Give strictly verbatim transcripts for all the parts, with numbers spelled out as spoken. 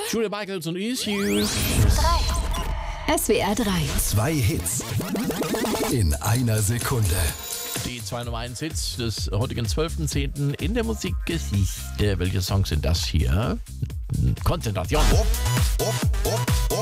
Julia Michaels und Issues. S W R drei. Zwei Hits in einer Sekunde. Die zwei Nummer eins Hits des heutigen zwölften zehnten in der Musikgeschichte. Welche Songs sind das hier? Konzentration. Up, up, up, up.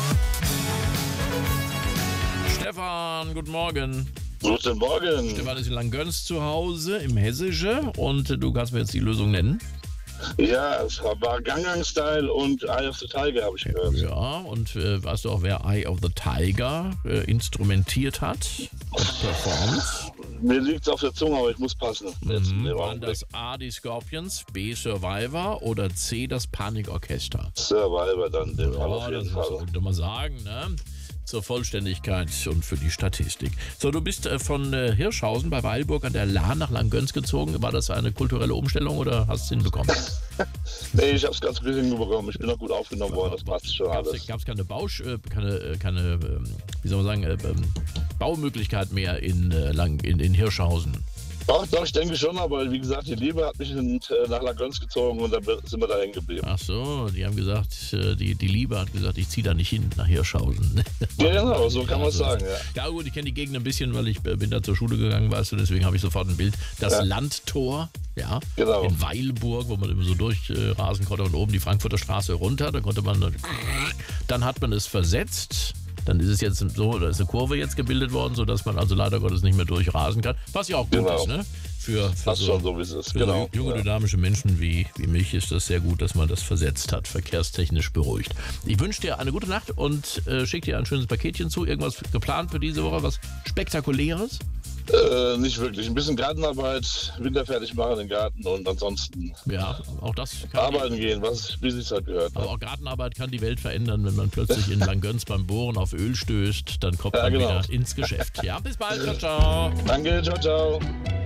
Stefan, guten Morgen. Guten Morgen. Stefan ist in Langgöns zu Hause im Hessische und du kannst mir jetzt die Lösung nennen. Ja, es war Gangnam Style und Eye of the Tiger, habe ich gehört. Ja, und äh, weißt du auch, wer Eye of the Tiger äh, instrumentiert hat und performt? Mir liegt es auf der Zunge, aber ich muss passen. Jetzt in Mhm. dem Waren Augenblick. das A, die Scorpions, B, Survivor oder C, das Panikorchester? Survivor dann, in dem Fall auf Ja, das jeden muss Fall. man mal sagen, ne? Zur Vollständigkeit und für die Statistik. So, du bist äh, von äh, Hirschhausen bei Weilburg an der Lahn nach Langgöns gezogen. War das eine kulturelle Umstellung oder hast du es hinbekommen? Nee, ich habe es ganz gut hinbekommen. Ich bin noch gut aufgenommen worden, das passt schon alles. Gab es keine Bausch, äh, keine, äh, keine ähm, wie soll man sagen, äh, ähm, Baumöglichkeit mehr in, äh, Lang, in, in Hirschhausen? Doch, doch, ich denke schon, aber wie gesagt, die Liebe hat mich in, äh, nach Langgöns gezogen und dann sind wir da hängen geblieben. Ach so, die haben gesagt, äh, die, die Liebe hat gesagt, ich ziehe da nicht hin nach Hirschhausen. Ja, genau, so kann man es Also, sagen, ja. Ja gut, ich kenne die Gegend ein bisschen, weil ich äh, bin da zur Schule gegangen, weißt du, deswegen habe ich sofort ein Bild. Das Ja. Landtor, ja, Genau. in Weilburg, wo man immer so durchrasen äh, konnte und oben die Frankfurter Straße runter, da konnte man, dann hat man es versetzt. Dann ist es jetzt so, da ist eine Kurve jetzt gebildet worden, sodass man also leider Gottes nicht mehr durchrasen kann. Was ja auch gut Genau. ist, ne? Für, für Passt so, schon so, wie es ist. für Genau. so junge, Ja. dynamische Menschen wie, wie mich ist das sehr gut, dass man das versetzt hat, verkehrstechnisch beruhigt. Ich wünsche dir eine gute Nacht und äh, schicke dir ein schönes Paketchen zu. Irgendwas geplant für diese Woche, was Spektakuläres? Äh, nicht wirklich. Ein bisschen Gartenarbeit, Winter fertig machen den Garten und ansonsten Ja, auch das kann arbeiten gehen, was wie sich halt gehört. aber auch Gartenarbeit kann die Welt verändern, wenn man plötzlich in Langgöns beim Bohren auf Öl stößt, dann kommt Ja, man genau. wieder ins Geschäft. Ja, bis bald, ciao, ciao. Danke, ciao, ciao.